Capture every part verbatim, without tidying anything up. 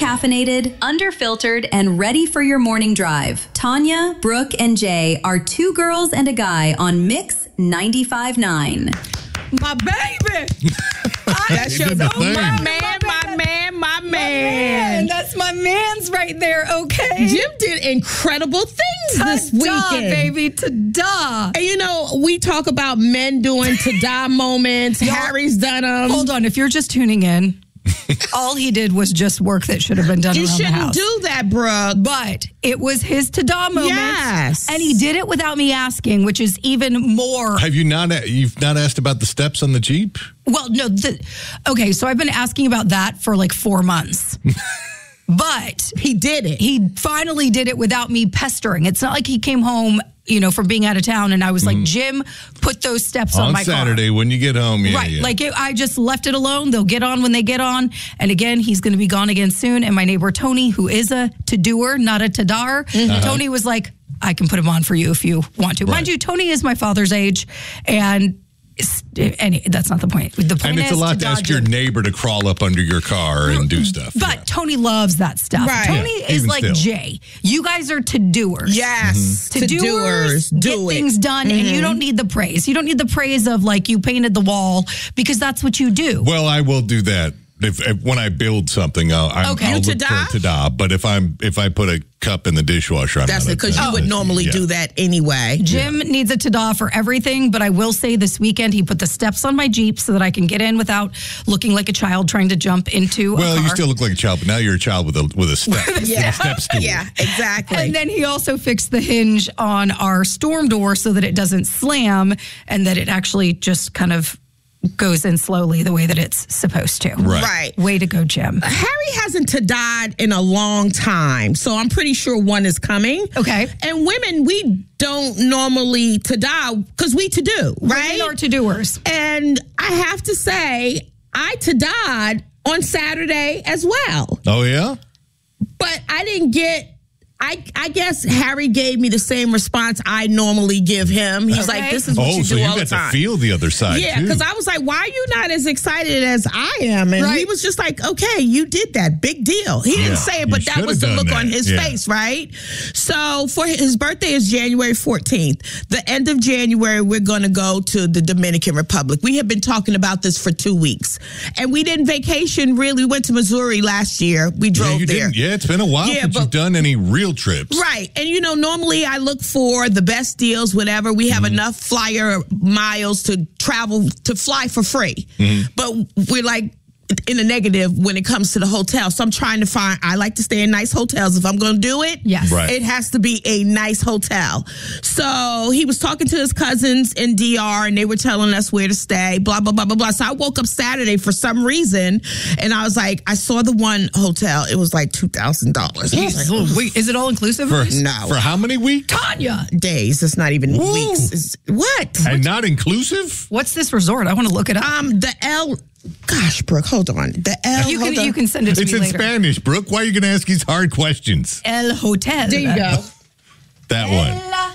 Uncaffeinated, underfiltered, and ready for your morning drive. Tanya, Brooke, and Jay are two girls and a guy on Mix ninety-five point nine. My baby. That's your so my man, my man, my man. That's my man's right there, okay? Jim did incredible things this weekend. Baby, ta-da. And you know, we talk about men doing ta-da moments. Harry's done them. Hold on, if you're just tuning in, all he did was just work that should have been done You around the shouldn't house. do that, Brooke. But it was his ta-da moment. Yes. And he did it without me asking, which is even more. Have you not? You've not asked about the steps on the Jeep? Well, no. The, okay, so I've been asking about that for like four months. But he did it. He finally did it without me pestering. It's not like he came home, you know, from being out of town and I was like, mm. Jim, put those steps on, on my Saturday car. when you get home. Yeah, right. yeah. Like it, I just left it alone. They'll get on when they get on. And again, he's going to be gone again soon. And my neighbor, Tony, who is a to-doer, not a to-dar, mm-hmm. uh-huh. Tony was like, I can put him on for you if you want to. Right. Mind you, Tony is my father's age. And Any, that's not the point. The point and it's is a lot to, to ask your neighbor to crawl up under your car and do stuff. But yeah. Tony loves that stuff. Right. Tony yeah, is like still. Jay. You guys are to-doers. Yes. Mm-hmm. To-doers, do get it. things done, mm-hmm. and you don't need the praise. You don't need the praise of like you painted the wall because that's what you do. Well, I will do that. If, if when I build something, I'll, I'm, Okay. I'll You look ta-da? for a ta-da. But if I'm if I put a cup in the dishwasher, I'm That's not it, because a- you would normally yeah. do that anyway. Jim yeah. needs a ta-da for everything, but I will say this weekend he put the steps on my Jeep so that I can get in without looking like a child trying to jump into Well, a car. you still look like a child, but now you're a child with a with a step. Yeah. a step stool. Yeah, exactly. And then he also fixed the hinge on our storm door so that it doesn't slam and that it actually just kind of goes in slowly the way that it's supposed to. Right. Right. Way to go, Jim. Harry hasn't ta-da'd in a long time, so I'm pretty sure one is coming. Okay. And women, we don't normally ta-da because we to-do, right? Women are to-doers. And I have to say, I ta-da'd on Saturday as well. Oh, yeah? But I didn't get... I, I guess Harry gave me the same response I normally give him. He's Okay. like, this is what Oh, you so do you all the got to time. feel the other side, Yeah, too. because I was like, why are you not as excited as I am? And Right. he was just like, okay, you did that. Big deal. He Yeah, didn't say it, but you that should was have the done look that. on his Yeah. face, right? So for his birthday is January fourteenth. The end of January, we're going to go to the Dominican Republic. We have been talking about this for two weeks. And we didn't vacation, really. We went to Missouri last year. We drove yeah, you there. didn't. Yeah, it's been a while Yeah, since but- you've done any real trips. Right. And, you know, normally I look for the best deals, whatever. We have mm-hmm. enough flyer miles to travel, to fly for free. Mm-hmm. But we're like in a negative when it comes to the hotel. So I'm trying to find, I like to stay in nice hotels. If I'm going to do it, Yes. Right. it has to be a nice hotel. So he was talking to his cousins in D R and they were telling us where to stay, blah, blah, blah, blah, blah. So I woke up Saturday for some reason and I was like, I saw the one hotel. It was like two thousand dollars. Oh, wait, is it all inclusive? For, No. for how many weeks? Tanya, Days. It's not even Ooh. weeks. It's, what? And not inclusive? what's this resort? I want to look it up. Um, the L. Gosh, Brooke, hold on. The L. you can hold on. you can send it to It's me in later. Spanish, Brooke. Why are you going to ask these hard questions? El Hotel. There you go. That one.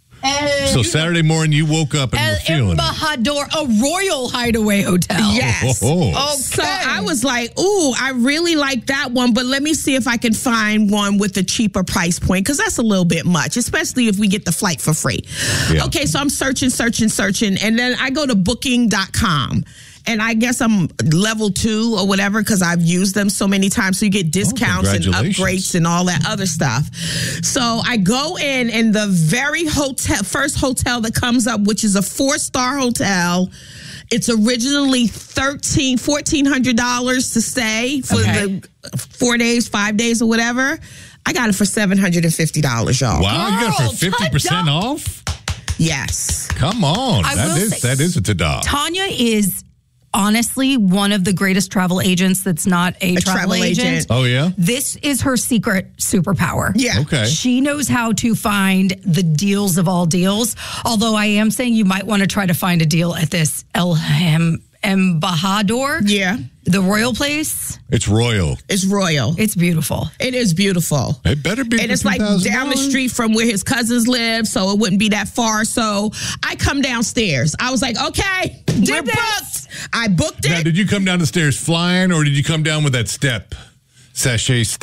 So Saturday morning, you woke up and El were feeling it. Embajador, a royal hideaway hotel. Yes. Oh. Okay. So I was like, ooh, I really like that one, but let me see if I can find one with a cheaper price point, because that's a little bit much, especially if we get the flight for free. Yeah. Okay, so I'm searching, searching, searching, and then I go to booking dot com. And I guess I'm level two or whatever because I've used them so many times. So you get discounts and congratulations. upgrades and all that other stuff. So I go in and the very hotel, first hotel that comes up, which is a four-star hotel. It's originally thirteen, fourteen hundred dollars to stay for Okay. the four days, five days or whatever. I got it for seven hundred fifty dollars, y'all. Wow, you got it Girl, for fifty percent ta-da. off? Yes. Come on. I That will is say- that is a ta-da. Tanya is honestly one of the greatest travel agents that's not a, A travel, travel agent. agent. Oh, yeah? This is her secret superpower. Yeah. Okay. She knows how to find the deals of all deals. Although I am saying you might want to try to find a deal at this El Hem- Embajador. Yeah. The royal place. It's royal. It's royal. It's beautiful. It is beautiful. It better be And for it's like two thousand dollars. down the street from where his cousins live, so it wouldn't be that far. So I come downstairs. I was like, okay, we're this. booked. I booked it. Now, did you come down the stairs flying or did you come down with that step? Sachet step?